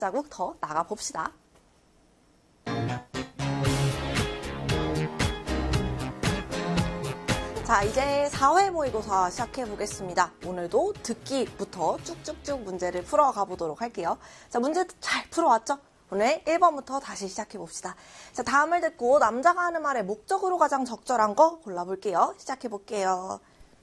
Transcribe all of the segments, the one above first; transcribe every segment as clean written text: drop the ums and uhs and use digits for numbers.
자국 더 나가봅시다. 자, 이제 4회 모의고사 시작해보겠습니다. 오늘도 듣기부터 쭉쭉쭉 문제를 풀어가 보도록 할게요. 자, 문제 잘 풀어왔죠? 오늘 1번부터 다시 시작해봅시다. 자, 다음을 듣고 남자가 하는 말의 목적으로 가장 적절한 거 골라볼게요. 시작해볼게요.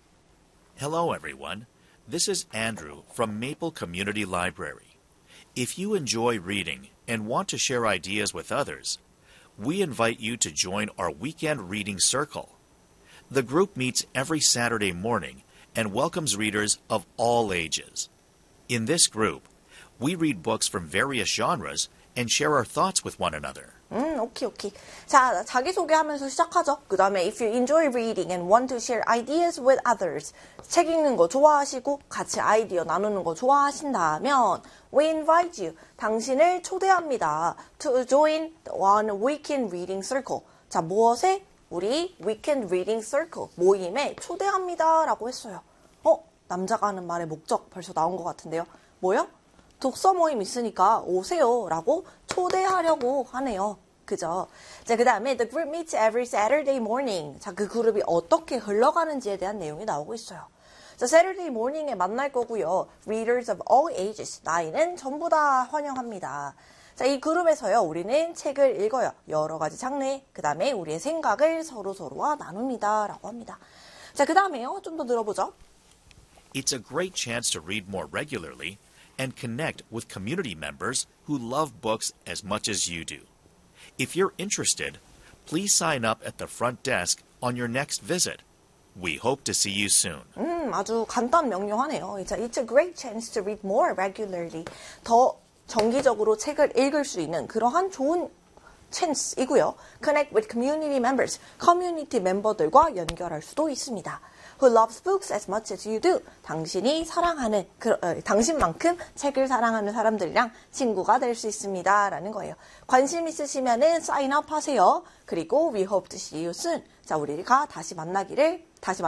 Hello, everyone. This is Andrew from Maple Community Library. If you enjoy reading and want to share ideas with others, we invite you to join our weekend reading circle. The group meets every Saturday morning and welcomes readers of all ages. In this group, we read books from various genres and share our thoughts with one another. 오케이. 자, 자기소개하면서 시작하죠. 그 다음에 if you enjoy reading and want to share ideas with others. 책 읽는 거 좋아하시고 같이 아이디어 나누는 거 좋아하신다면 we invite you. 당신을 초대합니다. to join one weekend reading circle. 자, 무엇에? 우리 weekend reading circle 모임에 초대합니다 라고 했어요. 남자가 하는 말의 목적 벌써 나온 것 같은데요. 뭐요? 독서 모임 있으니까 오세요 라고 초대하려고 하네요. 그죠? 자, 그 다음에 the group meets every Saturday morning. 자, 그 그룹이 어떻게 흘러가는지에 대한 내용이 나오고 있어요. 자, Saturday morning에 만날 거고요. Readers of all ages. 나이는 전부 다 환영합니다. 자, 이 그룹에서요, 우리는 책을 읽어요. 여러 가지 장르, 그 다음에 우리의 생각을 서로서로와 나눕니다. 라고 합니다. 자, 그 다음에요, 좀 더 들어보죠. It's a great chance to read more regularly and connect with community members who love books as much as you do. If you're interested, please sign up at the front desk on your next visit. We hope to see you soon. 아주 간단 명료하네요. It's a great chance to read more regularly. 더 정기적으로 책을 읽을 수 있는 그러한 좋은 찬스이고요. Connect with community members. 커뮤니티 멤버들과 연결할 수도 있습니다. Who loves books as much as you do. 당신이 사랑하는, 당신만큼 책을 사랑하는 사람들이랑 친구가 될 수 있습니다. 라는 거예요. 관심 있으시면은 sign up 하세요. 그리고 we hope to see you soon. 자, 우리가 다시 만나기를,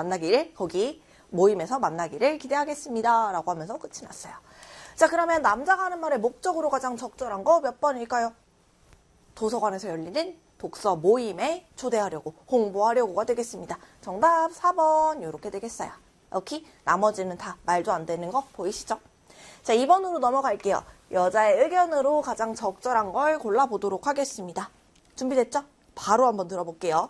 거기 모임에서 만나기를 기대하겠습니다. 라고 하면서 끝이 났어요. 자, 그러면 남자가 하는 말의 목적으로 가장 적절한 거 몇 번일까요? 도서관에서 열리는 독서 모임에 초대하려고, 홍보하려고가 되겠습니다. 정답 4번 이렇게 되겠어요. 오케이? 나머지는 다 말도 안 되는 거 보이시죠? 자, 2번으로 넘어갈게요. 여자의 의견으로 가장 적절한 걸 골라보도록 하겠습니다. 준비됐죠? 바로 한번 들어볼게요.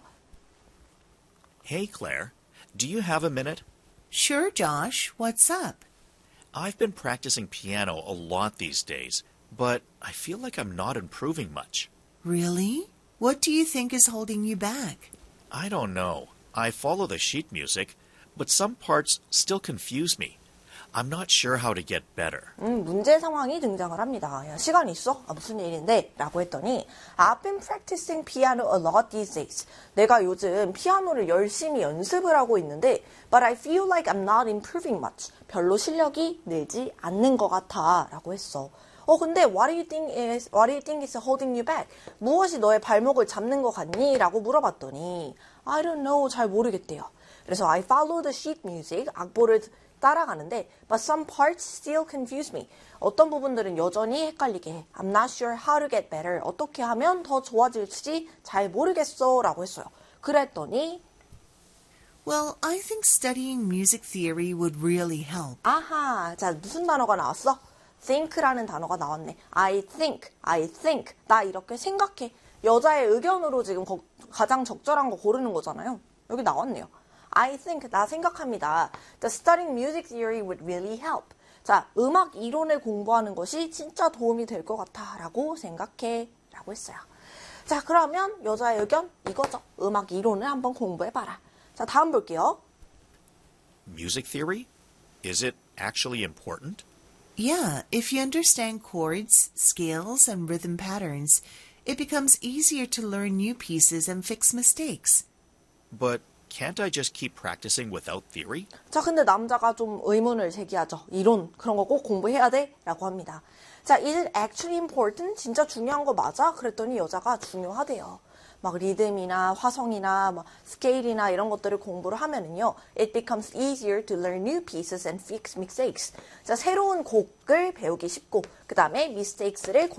Hey, Claire. Do you have a minute? Sure, Josh. What's up? I've been practicing piano a lot these days, but I feel like I'm not improving much. Really? What do you think is holding you back? I don't know. I follow the sheet music, but some parts still confuse me. I'm not sure how to get better. 문제 상황이 등장을 합니다. 야, 시간 있어? 무슨 일인데? 라고 했더니 I've been practicing piano a lot these days. 내가 요즘 피아노를 열심히 연습을 하고 있는데 But I feel like I'm not improving much. 별로 실력이 늘지 않는 것 같아. 라고 했어. 근데 what do you think is holding you back? 무엇이 너의 발목을 잡는 것 같니? 라고 물어봤더니 I don't know. 잘 모르겠대요. 그래서 I follow the sheet music. 악보를 따라가는데 but some parts still confuse me. 어떤 부분들은 여전히 헷갈리게 해. I'm not sure how to get better. 어떻게 하면 더 좋아질지 잘 모르겠어 라고 했어요. 그랬더니 Well, I think studying music theory would really help. 아하, 자 무슨 단어가 나왔어? think라는 단어가 나왔네. I think. 나 이렇게 생각해. 여자의 의견으로 지금 가장 적절한 거 고르는 거잖아요. 여기 나왔네요. I think, 나 생각합니다. The studying music theory would really help. 자, 음악 이론을 공부하는 것이 진짜 도움이 될 것 같아 라고 생각해 라고 했어요. 자, 그러면 여자의 의견 이거죠. 음악 이론을 한번 공부해봐라. 자, 다음 볼게요. Music theory? Is it actually important? Yeah, if you understand chords, scales, and rhythm patterns, it becomes easier to learn new pieces and fix mistakes. But can't I just keep practicing without theory? 자, 근데 남자가 좀 의문을 제기하죠. 이론, 그런 거 꼭 공부해야 돼? 라고 합니다. 자, is it actually important? 진짜 중요한 거 맞아? 그랬더니 여자가 중요하대요. 막 리듬이나 화성이나 뭐 스케일이나 이런 것들을 공부를 하면은요, it becomes easier to learn new pieces and fix mistakes. 자, 새로운 곡을 배우기 쉽고, 그 다음에 mistakes를